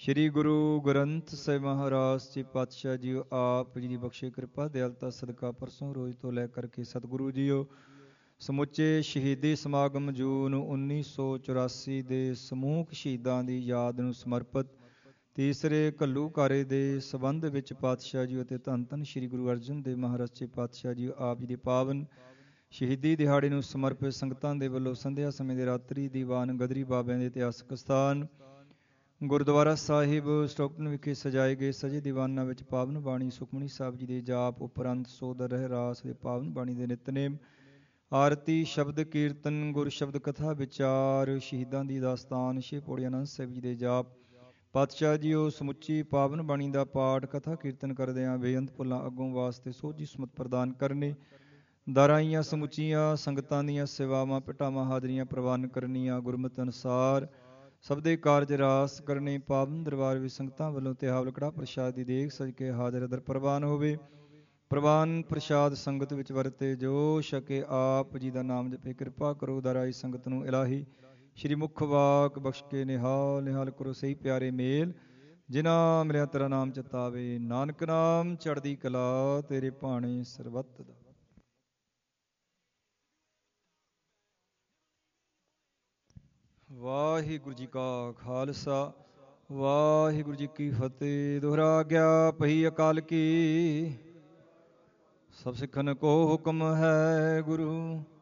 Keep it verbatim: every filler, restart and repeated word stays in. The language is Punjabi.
ਸ਼੍ਰੀ ਗੁਰੂ ਗ੍ਰੰਥ ਸਾਹਿਬ ਮਹਾਰਾਜ ਜੀ ਪਾਤਸ਼ਾਹ ਜੀਓ, ਆਪ ਜੀ ਦੀ ਬਖਸ਼ੇ ਕਿਰਪਾ ਦਿਆਲਤਾ ਸਦਕਾ ਪਰਸੋਂ ਰੋਜ਼ ਤੋਂ ਲੈ ਕਰਕੇ ਸਤਿਗੁਰੂ ਜੀਓ ਸਮੁੱਚੇ ਸ਼ਹੀਦੀ ਸਮਾਗਮ ਜੂਨ ਉੱਨੀ ਸੌ ਚੁਰਾਸੀ ਦੇ ਸਮੂਹ ਸ਼ਹੀਦਾਂ ਦੀ ਯਾਦ ਨੂੰ ਸਮਰਪਿਤ ਤੀਸਰੇ ਘੱਲੂਘਾਰੇ ਦੇ ਸੰਬੰਧ ਵਿੱਚ ਪਾਤਸ਼ਾਹ ਜੀ ਅਤੇ ਧੰਨ ਧੰਨ ਸ਼੍ਰੀ ਗੁਰੂ ਅਰਜਨ ਦੇਵ ਮਹਾਰਾਜ ਜੀ ਪਾਤਸ਼ਾਹ ਜੀ ਆਪ ਜੀ ਦੇ ਪਾਵਨ ਸ਼ਹੀਦੀ ਦਿਹਾੜੇ ਨੂੰ ਸਮਰਪਿਤ ਸੰਗਤਾਂ ਦੇ ਵੱਲੋਂ ਸੰਧਿਆ ਸਮੇਂ ਦੇ ਰਾਤਰੀ ਦੀਵਾਨ ਗਦਰੀ ਬਾਬਿਆਂ ਦੇ ਇਤਿਹਾਸਕ ਸਥਾਨ ਗੁਰਦੁਆਰਾ ਸਾਹਿਬ ਸਟੋਕਟਨ ਵਿਖੇ ਸਜਾਏ ਗਏ ਸਜੇ ਦੀਵਾਨਾਂ ਵਿੱਚ ਪਾਵਨ ਬਾਣੀ ਸੁਖਮਨੀ ਸਾਹਿਬ ਜੀ ਦੇ ਜਾਪ ਉਪਰੰਤ ਸੋਦਰ ਰਹਿਰਾਸ ਦੇ ਪਾਵਨ ਬਾਣੀ ਦੇ ਨਿਤਨੇਮ ਆਰਤੀ ਸ਼ਬਦ ਕੀਰਤਨ ਗੁਰ ਸ਼ਬਦ ਕਥਾ ਵਿਚਾਰ ਸ਼ਹੀਦਾਂ ਦੀ ਦਾਸਤਾਨ ਛੇ ਪੌੜੀਆਂ ਆਨੰਦ ਸਾਹਿਬ ਜੀ ਦੇ ਜਾਪ ਪਾਤਸ਼ਾਹ ਜੀ ਉਹ ਸਮੁੱਚੀ ਪਾਵਨ ਬਾਣੀ ਦਾ ਪਾਠ ਕਥਾ ਕੀਰਤਨ ਕਰਦਿਆਂ ਬੇਅੰਤ ਭੁੱਲਾਂ ਅੱਗੋਂ ਵਾਸਤੇ ਸੋਝੀ ਸਮਤ ਪ੍ਰਦਾਨ ਕਰਨੇ ਦਾਰਾਈਆਂ ਸਮੁੱਚੀਆਂ ਸੰਗਤਾਂ ਦੀਆਂ ਸੇਵਾਵਾਂ ਭਟਾਵਾਂ ਹਾਜ਼ਰੀਆਂ ਪ੍ਰਵਾਨ ਕਰਨੀਆਂ ਗੁਰਮਤਿ ਅਨੁਸਾਰ ਸਭ ਦੇ ਕਾਰਜ ਰਾਸ ਕਰਨੇ ਪਾਵਨ ਦਰਬਾਰ ਵਿੱਚ ਸੰਗਤਾਂ ਵੱਲੋਂ ਤਿਹਾਵ ਕੜਾਹ ਪ੍ਰਸ਼ਾਦ ਦੀ ਦੇਗ ਸਜ ਕੇ ਹਾਜ਼ਰ ਅਦਰ ਪ੍ਰਵਾਨ ਹੋਵੇ। ਪ੍ਰਵਾਨ ਪ੍ਰਸ਼ਾਦ ਸੰਗਤ ਵਿੱਚ ਵਰਤੇ ਜੋ ਛਕੇ ਆਪ ਜੀ ਦਾ ਨਾਮ ਜਪੇ ਕਿਰਪਾ ਕਰੋ ਦਾਰਾਈ ਸੰਗਤ ਨੂੰ ਇਲਾਹੀ ਸ਼੍ਰੀ ਮੁਖ ਵਾਕ ਬਖਸ਼ ਕੇ ਨਿਹਾਲ ਨਿਹਾਲ ਕਰੋ ਸਹੀ ਪਿਆਰੇ ਮੇਲ ਜਿਨ੍ਹਾਂ ਮਿਲਿਆ ਤੇਰਾ ਨਾਮ ਚਿਤਾਵੇ ਨਾਨਕ ਨਾਮ ਚੜ੍ਹਦੀ ਕਲਾ ਤੇਰੇ ਭਾਣੇ ਸਰਬੱਤ ਦਾ। ਵਾਹਿਗੁਰੂ ਜੀ ਕਾ ਖਾਲਸਾ ਵਾਹਿਗੁਰੂ ਜੀ ਕੀ ਫਤਿਹ। ਦੁਹਰਾ ਗਿਆ ਪਈ ਅਕਾਲ ਕੀ ਸਭ ਸਿੱਖਨ ਕੋ ਹੁਕਮ ਹੈ ਗੁਰੂ